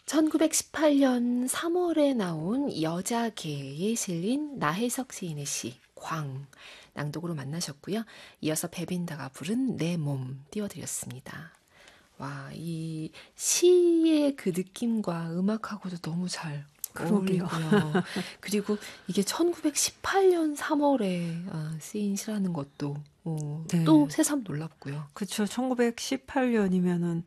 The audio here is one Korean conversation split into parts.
1918년 3월에 나온 여자개에 실린 나혜석 시인의 시 광 낭독으로 만나셨고요. 이어서 베빈다가 부른 내 몸 띄워드렸습니다. 와, 이 시의 그 느낌과 음악하고도 너무 잘 그러게요. 어울리고요. 그리고 이게 1918년 3월에 쓰인 시라는 것도 또 네. 새삼 놀랍고요. 그쵸. 1918년이면은,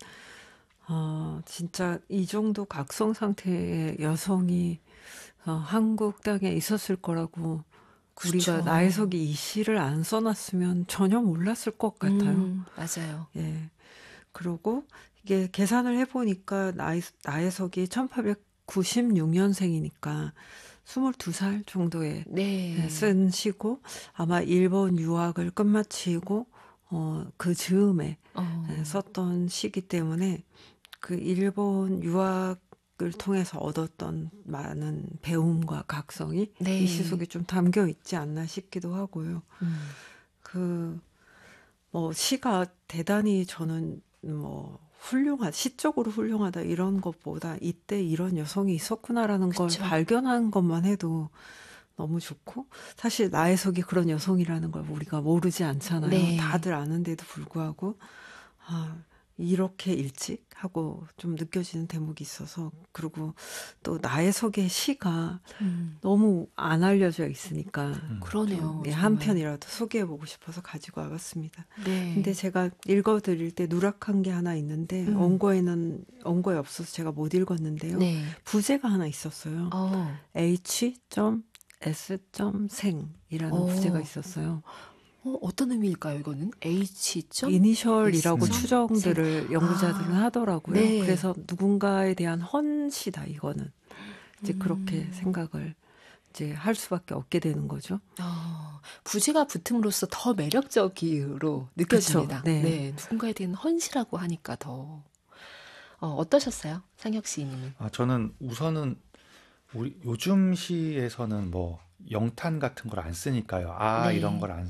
진짜 이 정도 각성 상태의 여성이 한국 땅에 있었을 거라고 우리가 그쵸. 나혜석이 이 시를 안 써놨으면 전혀 몰랐을 것 같아요. 맞아요. 예. 그리고 이게 계산을 해보니까 나혜석이 1896년생이니까 22살 정도에 네. 쓴 시고 아마 일본 유학을 끝마치고 그 즈음에 썼던 시기 때문에 그 일본 유학을 통해서 얻었던 많은 배움과 각성이 네. 이 시 속에 좀 담겨 있지 않나 싶기도 하고요. 뭐 시가 대단히 저는 시적으로 훌륭하다 이런 것보다 이때 이런 여성이 있었구나라는 걸 그쵸. 발견한 것만 해도 너무 좋고, 사실 나혜석이 그런 여성이라는 걸 우리가 모르지 않잖아요. 네. 다들 아는데도 불구하고 이렇게 일찍 하고 좀 느껴지는 대목이 있어서, 그리고 또 나혜석의 시가 너무 안 알려져 있으니까 그러네요. 좀, 한 정말. 편이라도 소개해보고 싶어서 가지고 와봤습니다. 네. 근데 제가 읽어드릴 때 누락한 게 하나 있는데 원고에 없어서 제가 못 읽었는데요. 네. 부제가 하나 있었어요. H.S.생이라는 부제가 있었어요. 어떤 의미일까요, 이거는? H. 이니셜이라고 S. 추정들을 연구자들은 하더라고요. 네. 그래서 누군가에 대한 헌시다, 이거는. 이제 그렇게 생각을 이제 할 수밖에 없게 되는 거죠. 부제가 붙음으로써 더 매력적으로 느껴집니다. 그쵸, 네. 네. 누군가에 대한 헌시라고 하니까 더. 어떠셨어요? 상혁 시인님은? 저는 우선은 우리 요즘 시에서는 뭐 영탄 같은 걸 안 쓰니까요. 네. 이런 걸 안